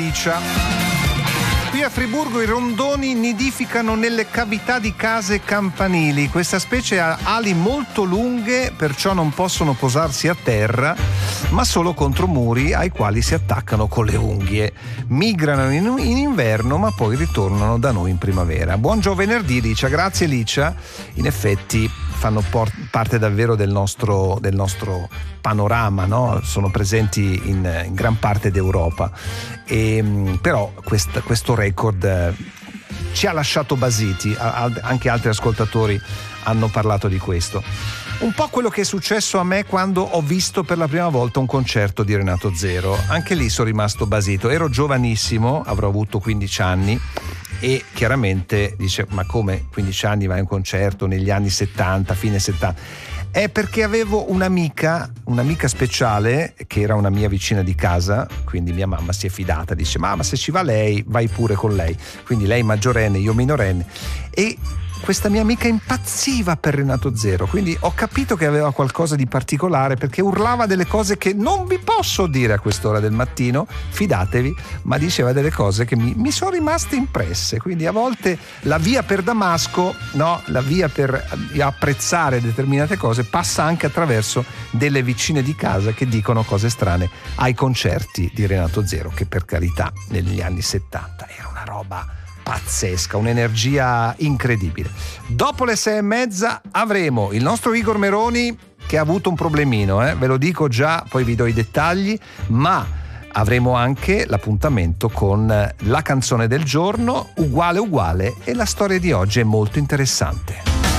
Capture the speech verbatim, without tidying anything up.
Qui a Friburgo i rondoni nidificano nelle cavità di case campanili. Questa specie ha ali molto lunghe, perciò non possono posarsi a terra, ma solo contro muri ai quali si attaccano con le unghie. Migrano in, in inverno, ma poi ritornano da noi in primavera. Buon giovedì, Licia. Grazie, Licia. In effetti fanno por- parte davvero del nostro, del nostro panorama, no? Sono presenti in, in gran parte d'Europa. E, però quest, questo record eh, ci ha lasciato basiti. A, anche altri ascoltatori hanno parlato di questo. Un po' quello che è successo a me quando ho visto per la prima volta un concerto di Renato Zero. Anche lì sono rimasto basito. Ero giovanissimo, avrò avuto quindici anni, e chiaramente dice: ma come quindici anni vai a un concerto negli anni settanta, fine settanta? È perché avevo un'amica, un'amica speciale che era una mia vicina di casa, quindi mia mamma si è fidata, dice: mamma, se ci va lei vai pure con lei. Quindi lei maggiorenne, io minorenne, e questa mia amica impazziva per Renato Zero, quindi ho capito che aveva qualcosa di particolare, perché urlava delle cose che non vi posso dire a quest'ora del mattino, fidatevi, ma diceva delle cose che mi, mi sono rimaste impresse. Quindi a volte la via per Damasco, no, la via per apprezzare determinate cose passa anche attraverso delle vicine di casa che dicono cose strane ai concerti di Renato Zero, che per carità negli anni settanta era una roba pazzesca, un'energia incredibile. Dopo le sei e mezza avremo il nostro Igor Meroni, che ha avuto un problemino, eh? ve lo dico già, poi vi do i dettagli, ma avremo anche l'appuntamento con la canzone del giorno, uguale uguale, e la storia di oggi è molto interessante.